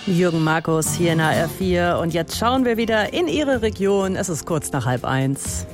Jürgen Markus hier in HR4 und jetzt schauen wir wieder in Ihre Region. Es ist kurz nach 12:30.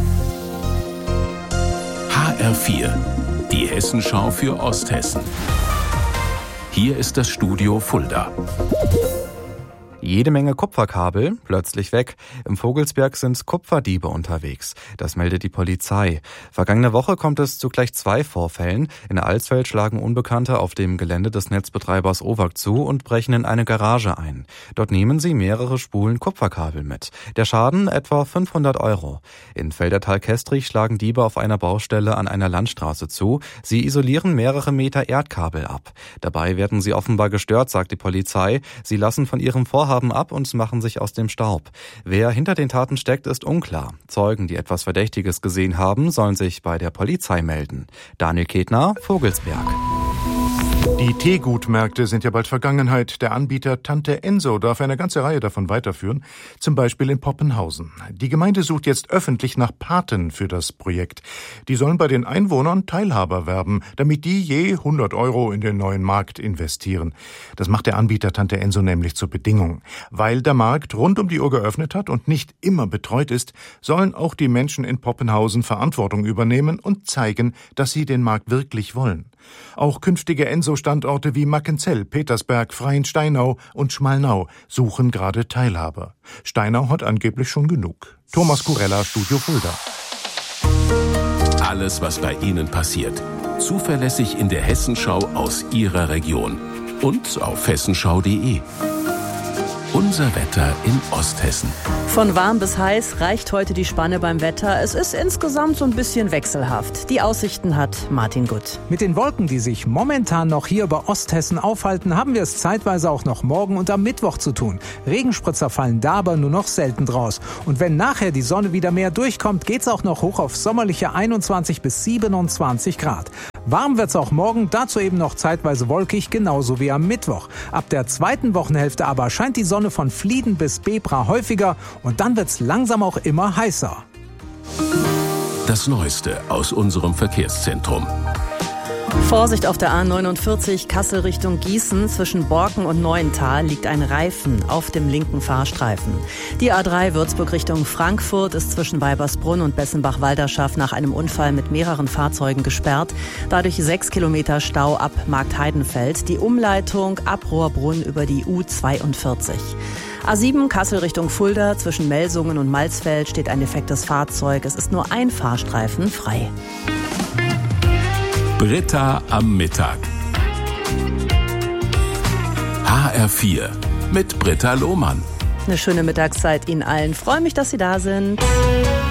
HR4, die Hessenschau für Osthessen. Hier ist das Studio Fulda. Jede Menge Kupferkabel, plötzlich weg. Im Vogelsberg sind Kupferdiebe unterwegs. Das meldet die Polizei. Vergangene Woche kommt es zu gleich 2 Vorfällen. In Alsfeld schlagen Unbekannte auf dem Gelände des Netzbetreibers OWAG zu und brechen in eine Garage ein. Dort nehmen sie mehrere Spulen Kupferkabel mit. Der Schaden etwa 500 €. In Feldertal-Kestrich schlagen Diebe auf einer Baustelle an einer Landstraße zu. Sie isolieren mehrere Meter Erdkabel ab. Dabei werden sie offenbar gestört, sagt die Polizei. Sie lassen von ihrem Vorhaben ab und machen sich aus dem Staub. Wer hinter den Taten steckt, ist unklar. Zeugen, die etwas Verdächtiges gesehen haben, sollen sich bei der Polizei melden. Daniel Ketner, Vogelsberg. Die Teegutmärkte sind ja bald Vergangenheit. Der Anbieter Tante Enso darf eine ganze Reihe davon weiterführen, zum Beispiel in Poppenhausen. Die Gemeinde sucht jetzt öffentlich nach Paten für das Projekt. Die sollen bei den Einwohnern Teilhaber werben, damit die je 100 € in den neuen Markt investieren. Das macht der Anbieter Tante Enso nämlich zur Bedingung. Weil der Markt rund um die Uhr geöffnet hat und nicht immer betreut ist, sollen auch die Menschen in Poppenhausen Verantwortung übernehmen und zeigen, dass sie den Markt wirklich wollen. Auch künftige Enso-Standorte wie Mackenzell, Petersberg, Freiensteinau und Schmalnau suchen gerade Teilhaber. Steinau hat angeblich schon genug. Thomas Kurella, Studio Fulda. Alles, was bei Ihnen passiert, zuverlässig in der Hessenschau aus Ihrer Region und auf hessenschau.de. Unser Wetter in Osthessen. Von warm bis heiß reicht heute die Spanne beim Wetter. Es ist insgesamt so ein bisschen wechselhaft. Die Aussichten hat Martin Gutt. Mit den Wolken, die sich momentan noch hier über Osthessen aufhalten, haben wir es zeitweise auch noch morgen und am Mittwoch zu tun. Regenspritzer fallen da aber nur noch selten draus. Und wenn nachher die Sonne wieder mehr durchkommt, geht's auch noch hoch auf sommerliche 21 bis 27 Grad. Warm wird's auch morgen, dazu eben noch zeitweise wolkig, genauso wie am Mittwoch. Ab der zweiten Wochenhälfte aber scheint die Sonne von Flieden bis Bebra häufiger und dann wird's langsam auch immer heißer. Das Neueste aus unserem Verkehrszentrum. Vorsicht auf der A49 Kassel Richtung Gießen. Zwischen Borken und Neuental liegt ein Reifen auf dem linken Fahrstreifen. Die A3 Würzburg Richtung Frankfurt ist zwischen Weibersbrunn und Bessenbach-Walderschaft nach einem Unfall mit mehreren Fahrzeugen gesperrt. Dadurch 6 Kilometer Stau ab Marktheidenfeld. Die Umleitung ab Rohrbrunn über die U42. A7 Kassel Richtung Fulda. Zwischen Melsungen und Malzfeld steht ein defektes Fahrzeug. Es ist nur ein Fahrstreifen frei. Britta am Mittag. HR4 mit Britta Lohmann. Eine schöne Mittagszeit Ihnen allen. Freue mich, dass Sie da sind.